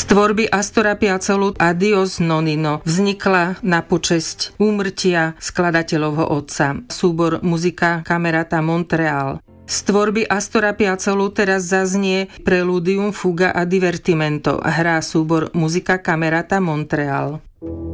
tvorby Astora Piazzolla Adios Nonino vznikla na počesť úmrtia skladateľovho otca. Súbor Muzika Camerata Montreal. Z tvorby Astora Piazzolla teraz zaznie Preludium, Fuga a Divertimento. Hrá súbor Muzika Camerata Montreal.